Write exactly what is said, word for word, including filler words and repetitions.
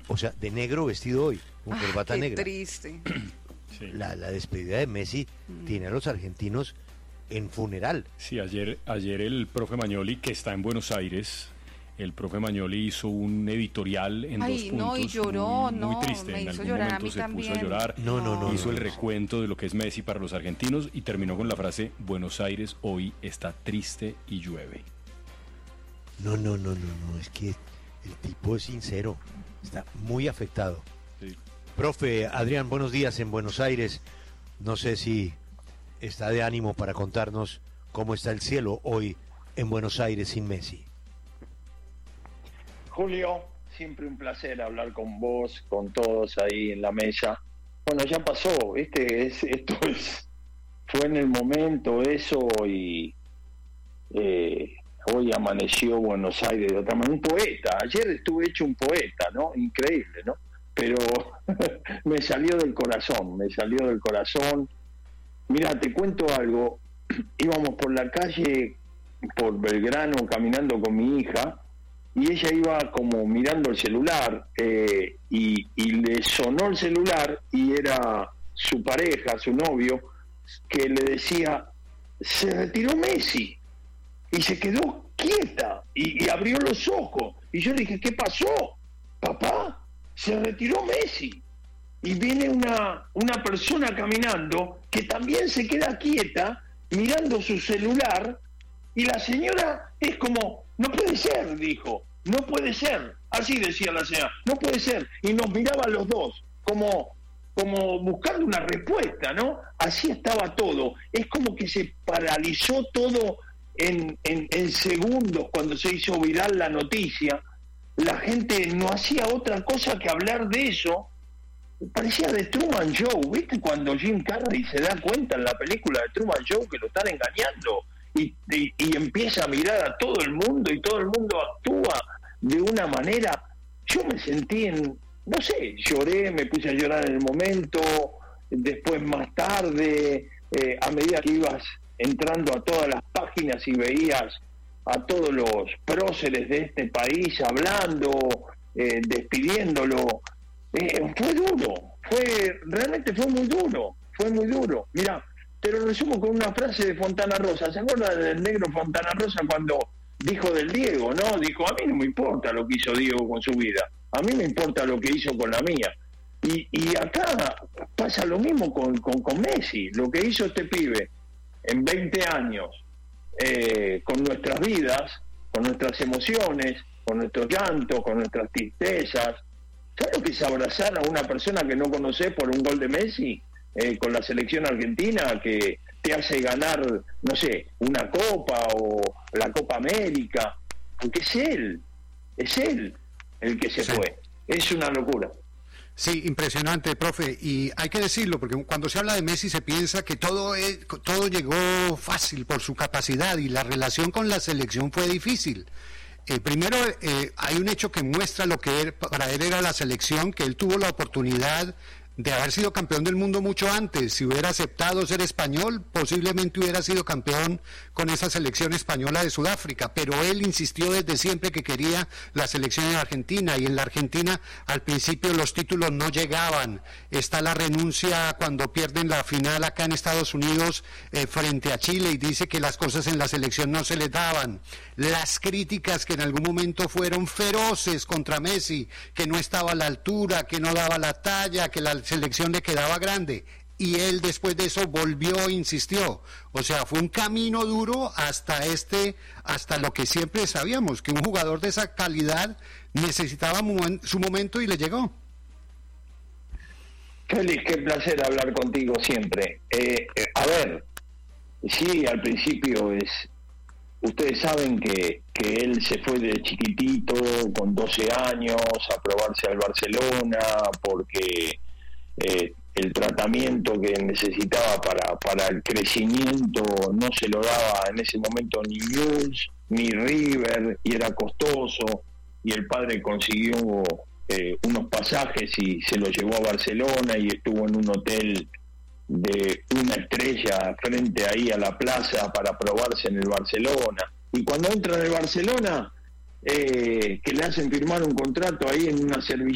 o sea, de negro vestido hoy, con Ah, corbata qué negra. triste. Sí. La, la despedida de Messi Mm. tiene a los argentinos en funeral. Sí, ayer, ayer el profe Magnoli, que está en Buenos Aires, el profe Magnoli hizo un editorial en Ay, dos puntos. no, y lloró, muy, no, muy triste. me En hizo algún llorar a momento mí se puso también. a llorar. No, no, no, hizo no, el no. recuento de lo que es Messi para los argentinos y terminó con la frase: Buenos Aires hoy está triste y llueve. No, no, no, no, no, es que el tipo es sincero, está muy afectado. Sí. Profe Adrián, buenos días en Buenos Aires. No sé si está de ánimo para contarnos cómo está el cielo hoy en Buenos Aires sin Messi. Julio, siempre un placer hablar con vos, con todos ahí en la mesa. Bueno, ya pasó, ¿viste? Es, esto es, fue en el momento eso y eh, hoy amaneció Buenos Aires de otra manera. Un poeta, ayer estuve hecho un poeta, ¿no? Increíble, ¿no? Pero me salió del corazón, me salió del corazón. Mira, te cuento algo. Íbamos por la calle, por Belgrano, caminando con mi hija, y ella iba como mirando el celular, eh, y, y le sonó el celular, y era su pareja, su novio, que le decía: se retiró Messi, y se quedó quieta, y, y abrió los ojos, y yo le dije: ¿qué pasó, papá? Se retiró Messi. Y viene una, una persona caminando que también se queda quieta mirando su celular, y la señora es como: no puede ser, dijo, no puede ser, así decía la señora, no puede ser, y nos miraba a los dos como, como buscando una respuesta, ¿no? Así estaba todo, es como que se paralizó todo en, en, en segundos cuando se hizo viral la noticia. La gente no hacía otra cosa que hablar de eso. Parecía de Truman Show, ¿viste? Cuando Jim Carrey se da cuenta en la película de Truman Show que lo están engañando y, y, y empieza a mirar a todo el mundo y todo el mundo actúa de una manera. Yo me sentí en, no sé, lloré, me puse a llorar en el momento, después más tarde, eh, a medida que ibas entrando a todas las páginas y veías a todos los próceres de este país hablando, eh, despidiéndolo. Eh, fue duro, fue realmente fue muy duro, fue muy duro. Mira, te lo resumo con una frase de Fontana Rosa. ¿Se acuerdan del negro Fontana Rosa cuando dijo del Diego, no? Dijo: a mí no me importa lo que hizo Diego con su vida, a mí me importa lo que hizo con la mía. Y, y acá pasa lo mismo con, con, con Messi, lo que hizo este pibe en veinte años, eh, con nuestras vidas, con nuestras emociones, con nuestros llantos, con nuestras tristezas. ¿Sabes lo que es abrazar a una persona que no conoces por un gol de Messi, eh, con la selección argentina, que te hace ganar, no sé, una copa o la Copa América? Porque es él, es él el que se Sí. fue. Es una locura. Sí, impresionante, profe, y hay que decirlo, porque cuando se habla de Messi se piensa que todo es, todo llegó fácil por su capacidad, y la relación con la selección fue difícil. Eh, primero, eh, hay un hecho que muestra lo que él, para él era la selección, que él tuvo la oportunidad de haber sido campeón del mundo mucho antes. Si hubiera aceptado ser español, posiblemente hubiera sido campeón con esa selección española de Sudáfrica, pero él insistió desde siempre que quería la selección de Argentina, y en la Argentina al principio los títulos no llegaban. Está la renuncia cuando pierden la final acá en Estados Unidos eh, frente a Chile, y dice que las cosas en la selección no se les daban. Las críticas que en algún momento fueron feroces contra Messi, que no estaba a la altura, que no daba la talla, que la selección le quedaba grande, y él después de eso volvió e insistió. O sea, fue un camino duro hasta este, hasta lo que siempre sabíamos, que un jugador de esa calidad necesitaba su momento, y le llegó. Félix, qué placer hablar contigo siempre. Eh, eh, a ver, sí, al principio es... Ustedes saben que, que él se fue de chiquitito, con doce años, a probarse al Barcelona, porque eh, el tratamiento que necesitaba para, para el crecimiento no se lo daba en ese momento ni News ni River, y era costoso, y el padre consiguió eh, unos pasajes y se lo llevó a Barcelona, y estuvo en un hotel de una estrella frente ahí a la plaza para probarse en el Barcelona. Y cuando entra en el Barcelona, eh, que le hacen firmar un contrato ahí en una servilleta,